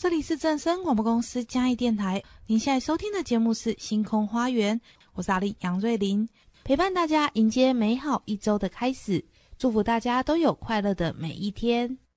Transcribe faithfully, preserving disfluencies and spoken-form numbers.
这里是正声广播公司嘉义电台，您现在收听的节目是星空花园，我是阿丽杨瑞琳，陪伴大家迎接美好一周的开始，祝福大家都有快乐的每一天。